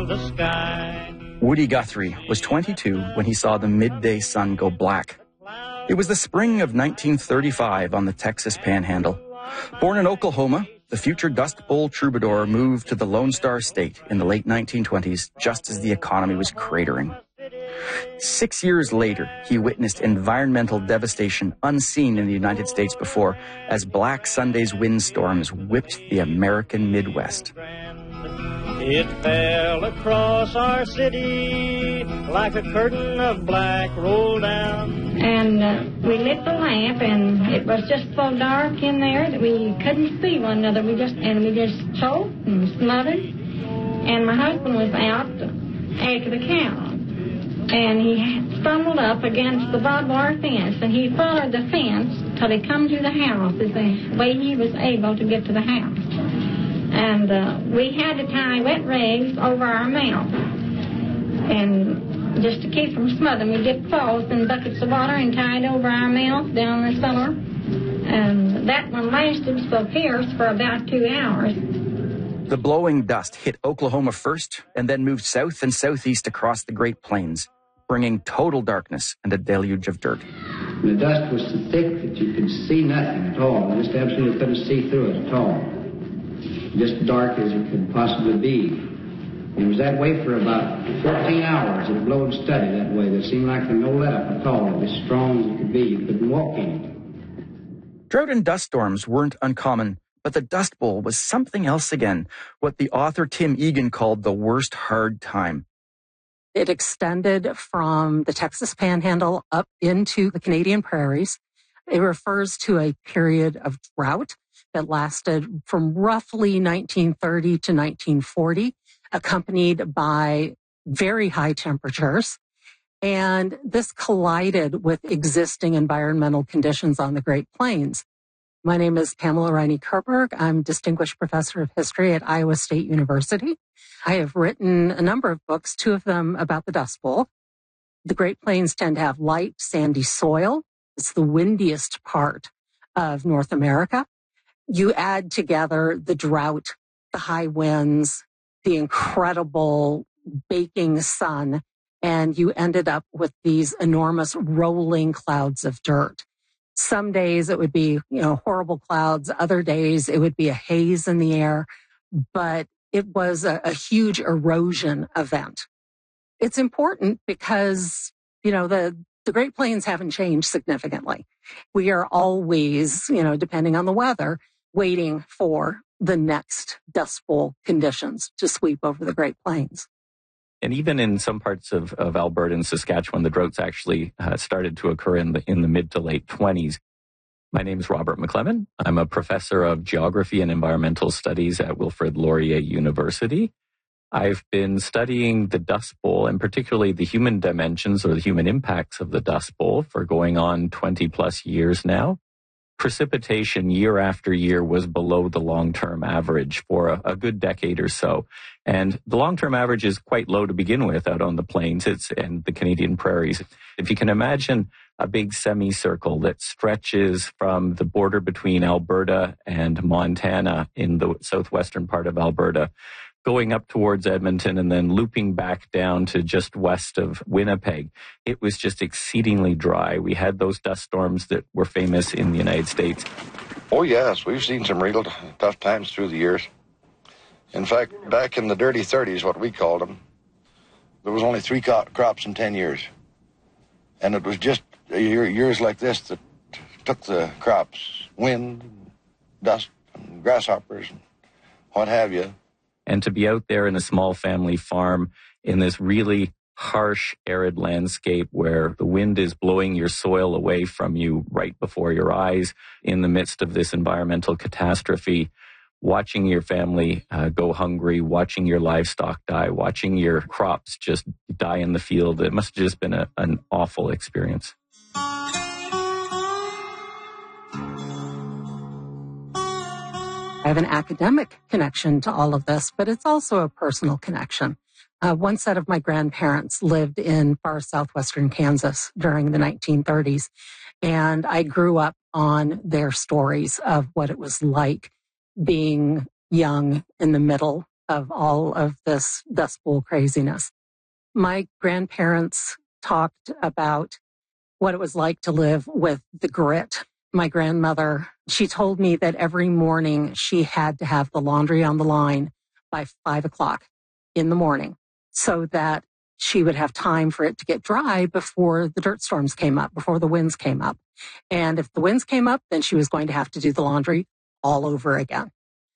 fill the sky. Woody Guthrie was 22 when he saw the midday sun go black. It was the spring of 1935 on the Texas Panhandle. Born in Oklahoma, the future Dust Bowl troubadour moved to the Lone Star State in the late 1920s, just as the economy was cratering. 6 years later, he witnessed environmental devastation unseen in the United States before, as Black Sunday's windstorms whipped the American Midwest. It fell across our city like a curtain of black rolled down. And we lit the lamp, and it was just so dark in there that we couldn't see one another. We just choked and smothered. And my husband was out after the cow. And he stumbled up against the barbed wire fence, and he followed the fence till he come to the house, is the way he was able to get to the house. And we had to tie wet rags over our mouth, and just to keep from smothering, we dipped clothes in buckets of water and tied over our mouth down the cellar. And that one lasted so fierce for about 2 hours. The blowing dust hit Oklahoma first and then moved south and southeast across the Great Plains, bringing total darkness and a deluge of dirt. The dust was so thick that you could see nothing at all. You just absolutely couldn't see through it at all. Just dark as it could possibly be. It was that way for about 14 hours. It blowed steady that way. There seemed like there was no let-up at all. It was as strong as it could be. You couldn't walk in it. Drought and dust storms weren't uncommon, but the Dust Bowl was something else again, what the author Tim Egan called the worst hard time. It extended from the Texas Panhandle up into the Canadian prairies. It refers to a period of drought that lasted from roughly 1930 to 1940, accompanied by very high temperatures. And this collided with existing environmental conditions on the Great Plains. My name is Pamela Riney Kerberg. I'm Distinguished Professor of History at Iowa State University. I have written a number of books, 2 of them about the Dust Bowl. The Great Plains tend to have light, sandy soil. It's the windiest part of North America. You add together the drought, the high winds, the incredible baking sun, and you ended up with these enormous rolling clouds of dirt. Some days it would be, horrible clouds. Other days it would be a haze in the air, but it was a huge erosion event. It's important because, the Great Plains haven't changed significantly. We are always, depending on the weather, waiting for the next Dust Bowl conditions to sweep over the Great Plains. And even in some parts of Alberta and Saskatchewan, the droughts actually started to occur in the mid to late 20s. My name is Robert McLemmon. I'm a professor of geography and environmental studies at Wilfrid Laurier University. I've been studying the Dust Bowl and particularly the human dimensions or the human impacts of the Dust Bowl for going on 20 plus years now. Precipitation year after year was below the long-term average for a good decade or so. And the long-term average is quite low to begin with out on the plains and the Canadian prairies. If you can imagine a big semicircle that stretches from the border between Alberta and Montana in the southwestern part of Alberta, going up towards Edmonton and then looping back down to just west of Winnipeg. It was just exceedingly dry. We had those dust storms that were famous in the United States. Oh, yes. We've seen some real tough times through the years. In fact, back in the dirty 30s, what we called them, there was only 3 crops in 10 years. And it was just years like this that took the crops, wind, dust, and grasshoppers, and what have you. And to be out there in a small family farm in this really harsh, arid landscape where the wind is blowing your soil away from you right before your eyes in the midst of this environmental catastrophe, watching your family go hungry, watching your livestock die, watching your crops just die in the field. It must have just been an awful experience. I have an academic connection to all of this, but it's also a personal connection. One set of my grandparents lived in far southwestern Kansas during the 1930s, and I grew up on their stories of what it was like being young in the middle of all of this Dust Bowl craziness. My grandparents talked about what it was like to live with the grit. My grandmother, she told me that every morning she had to have the laundry on the line by 5 o'clock in the morning so that she would have time for it to get dry before the dirt storms came up, before the winds came up. And if the winds came up, then she was going to have to do the laundry all over again.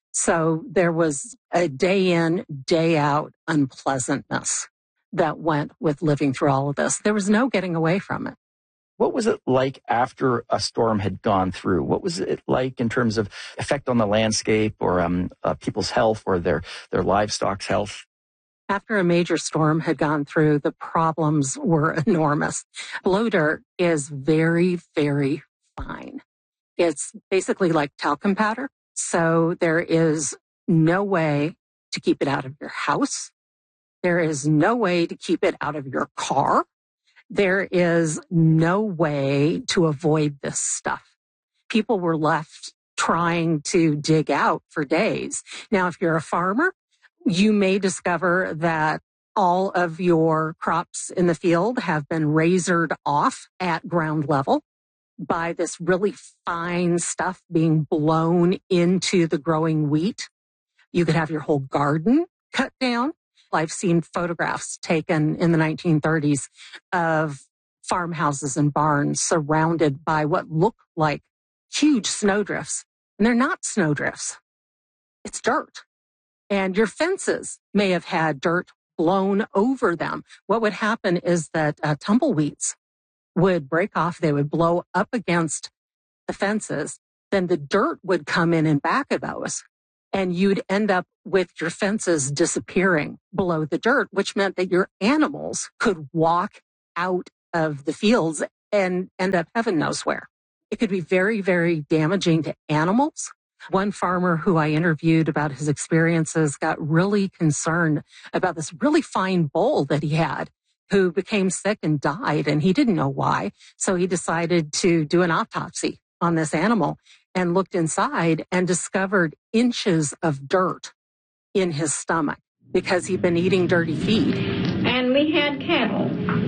So there was a day in, day out unpleasantness that went with living through all of this. There was no getting away from it. What was it like after a storm had gone through? What was it like in terms of effect on the landscape or people's health or their livestock's health? After a major storm had gone through, the problems were enormous. Blow dirt is very, very fine. It's basically like talcum powder. So there is no way to keep it out of your house. There is no way to keep it out of your car. There is no way to avoid this stuff. People were left trying to dig out for days. Now, if you're a farmer, you may discover that all of your crops in the field have been razored off at ground level by this really fine stuff being blown into the growing wheat. You could have your whole garden cut down. I've seen photographs taken in the 1930s of farmhouses and barns surrounded by what look like huge snowdrifts. And they're not snowdrifts. It's dirt. And your fences may have had dirt blown over them. What would happen is that tumbleweeds would break off. They would blow up against the fences. Then the dirt would come in back of those. And you'd end up with your fences disappearing below the dirt, which meant that your animals could walk out of the fields and end up heaven knows where. It could be very, very damaging to animals. One farmer who I interviewed about his experiences got really concerned about this really fine bull that he had who became sick and died, and he didn't know why. So he decided to do an autopsy on this animal and looked inside and discovered inches of dirt in his stomach because he'd been eating dirty feed. And we had cattle,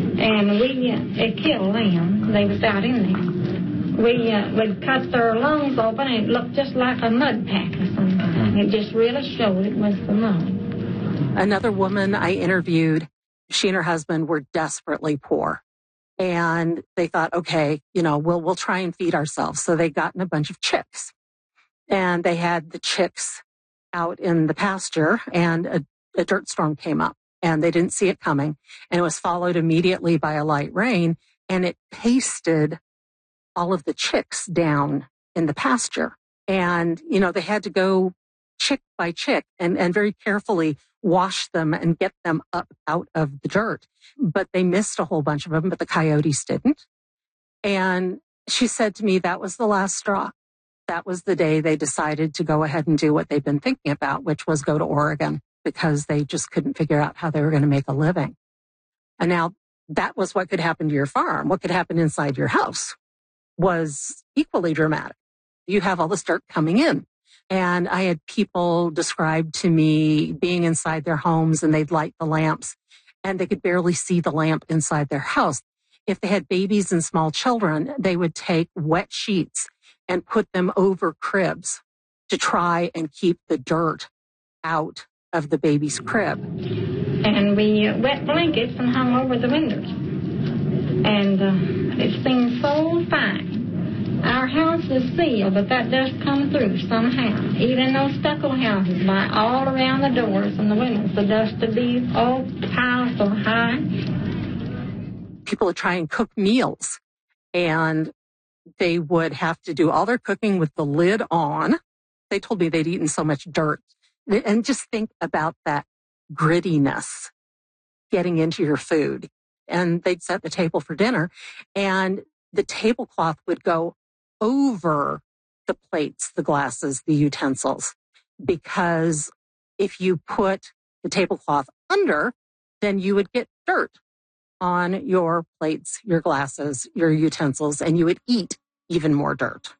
and we killed them. They was out in there. We would cut their lungs open, and it looked just like a mud pack or something. It just really showed it was the mud. Another woman I interviewed, she and her husband were desperately poor. And they thought, okay, we'll try and feed ourselves. So they gotten a bunch of chicks. And they had the chicks out in the pasture, and a dirt storm came up. And they didn't see it coming. And it was followed immediately by a light rain. And it pasted all of the chicks down in the pasture. And, they had to go chick by chick and very carefully wash them and get them up out of the dirt. But they missed a whole bunch of them, but the coyotes didn't. And she said to me, that was the last straw. That was the day they decided to go ahead and do what they've been thinking about, which was go to Oregon, because they just couldn't figure out how they were going to make a living. And now that was what could happen to your farm. What could happen inside your house was equally dramatic. You have all this dirt coming in. And I had people describe to me being inside their homes, and they'd light the lamps and they could barely see the lamp inside their house. If they had babies and small children, they would take wet sheets and put them over cribs to try and keep the dirt out of the baby's crib. And we wet blankets and hung over the windows. And it seemed so fine. Our house is sealed, but that dust comes through somehow. Even those stucco houses, all around the doors and the windows, the dust would be all piled so high. People would try and cook meals, and they would have to do all their cooking with the lid on. They told me they'd eaten so much dirt. And just think about that grittiness getting into your food. And they'd set the table for dinner, and the tablecloth would go over the plates, the glasses, the utensils, because if you put the tablecloth under, then you would get dirt on your plates, your glasses, your utensils, and you would eat even more dirt.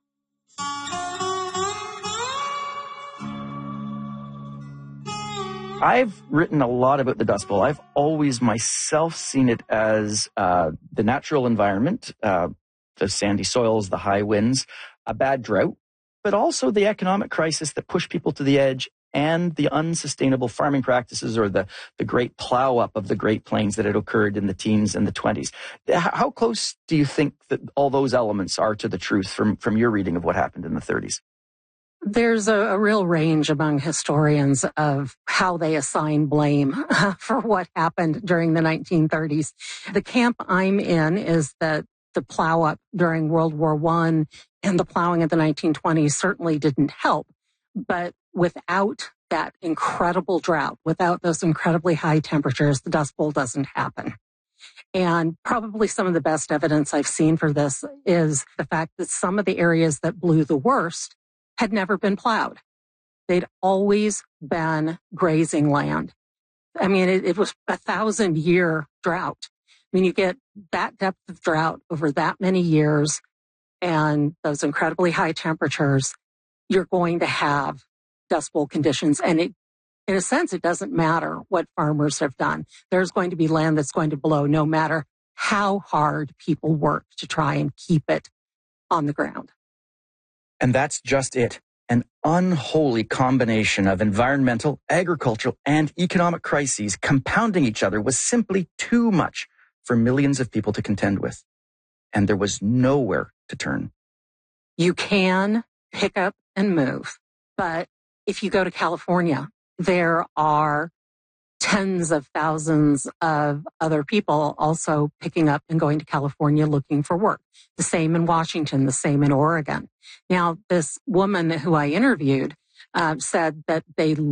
I've written a lot about the Dust Bowl. I've always myself seen it as the natural environment, the sandy soils, the high winds, a bad drought, but also the economic crisis that pushed people to the edge and the unsustainable farming practices or the great plow up of the Great Plains that had occurred in the teens and the 20s. How close do you think that all those elements are to the truth from your reading of what happened in the 30s? There's a real range among historians of how they assign blame for what happened during the 1930s. The camp I'm in is that the plow up during World War I and the plowing of the 1920s certainly didn't help. But without that incredible drought, without those incredibly high temperatures, the Dust Bowl doesn't happen. And probably some of the best evidence I've seen for this is the fact that some of the areas that blew the worst had never been plowed. They'd always been grazing land. I mean, it was a 1,000-year drought. I mean, you get that depth of drought over that many years and those incredibly high temperatures, you're going to have Dust Bowl conditions. And in a sense, it doesn't matter what farmers have done. There's going to be land that's going to blow no matter how hard people work to try and keep it on the ground. And that's just it. An unholy combination of environmental, agricultural, and economic crises compounding each other was simply too much for millions of people to contend with. And there was nowhere to turn. You can pick up and move, but if you go to California, there are tens of thousands of other people also picking up and going to California looking for work. The same in Washington, the same in Oregon. Now, this woman who I interviewed said that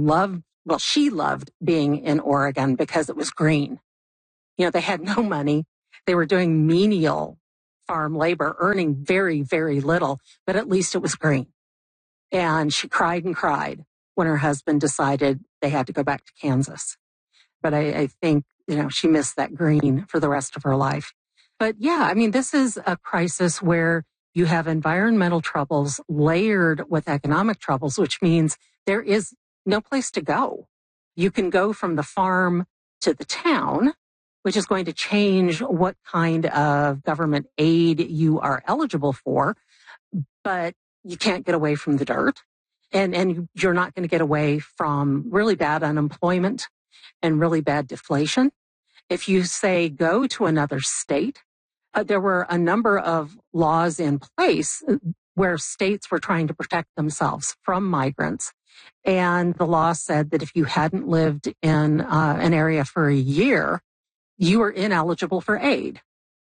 she loved being in Oregon because it was green. You know, they had no money. They were doing menial farm labor, earning very, very little, but at least it was green. And she cried and cried when her husband decided they had to go back to Kansas. But I think, she missed that green for the rest of her life. But yeah, I mean, this is a crisis where you have environmental troubles layered with economic troubles, which means there is no place to go. You can go from the farm to the town, which is going to change what kind of government aid you are eligible for, but you can't get away from the dirt. And you're not going to get away from really bad unemployment and really bad deflation. If you say go to another state, there were a number of laws in place where states were trying to protect themselves from migrants. And the law said that if you hadn't lived in an area for a year, you were ineligible for aid.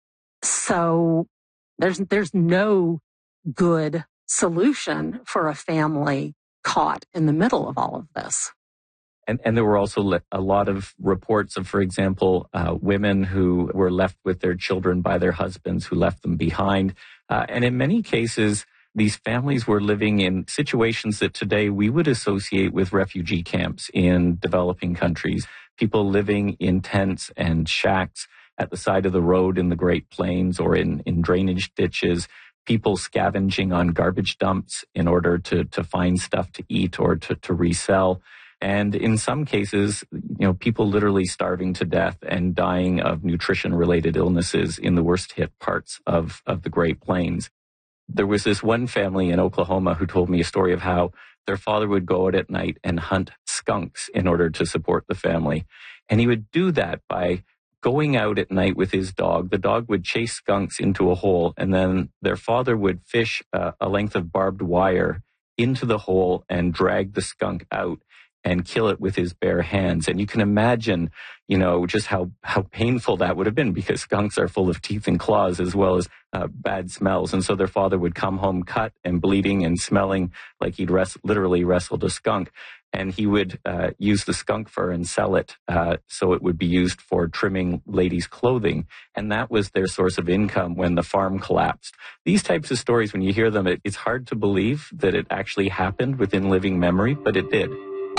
So there's no good solution for a family caught in the middle of all of this. And there were also a lot of reports of, for example, women who were left with their children by their husbands who left them behind. And in many cases, these families were living in situations that today we would associate with refugee camps in developing countries. People living in tents and shacks at the side of the road in the Great Plains or in drainage ditches. People scavenging on garbage dumps in order to find stuff to eat or to resell. And in some cases, people literally starving to death and dying of nutrition-related illnesses in the worst hit parts of the Great Plains. There was this one family in Oklahoma who told me a story of how their father would go out at night and hunt skunks in order to support the family. And he would do that by going out at night with his dog. The dog would chase skunks into a hole, and then their father would fish a length of barbed wire into the hole and drag the skunk out and kill it with his bare hands. And you can imagine, just how painful that would have been, because skunks are full of teeth and claws as well as bad smells. And so their father would come home cut and bleeding and smelling like he'd literally wrestled a skunk. And he would use the skunk fur and sell it so it would be used for trimming ladies' clothing. And that was their source of income when the farm collapsed. These types of stories, when you hear them, it's hard to believe that it actually happened within living memory, but it did.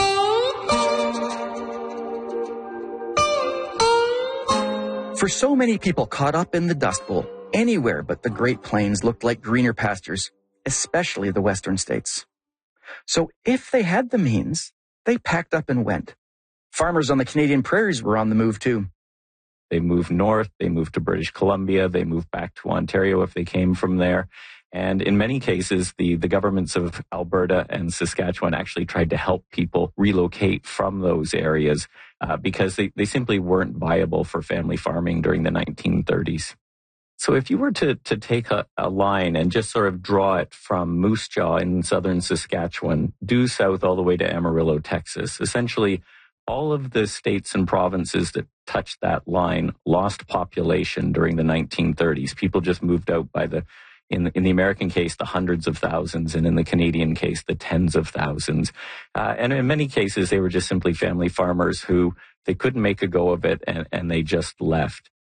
For so many people caught up in the Dust Bowl, anywhere but the Great Plains looked like greener pastures, especially the western states. So if they had the means, they packed up and went. Farmers on the Canadian prairies were on the move too. They moved north, they moved to British Columbia, they moved back to Ontario if they came from there. And in many cases, the governments of Alberta and Saskatchewan actually tried to help people relocate from those areas because they simply weren't viable for family farming during the 1930s. So if you were to take a line and just sort of draw it from Moose Jaw in southern Saskatchewan due south all the way to Amarillo, Texas, essentially all of the states and provinces that touched that line lost population during the 1930s. People just moved out by in the American case, the hundreds of thousands, and in the Canadian case, the tens of thousands. And in many cases, they were just simply family farmers who they couldn't make a go of it, and they just left.